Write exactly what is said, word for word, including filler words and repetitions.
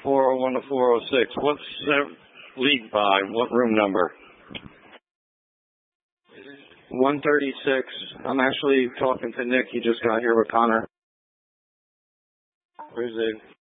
four oh one to four oh six. What's that lead by? What room number? one thirty-six. I'm actually talking to Nick. He just got here with Connor. Where's Dave?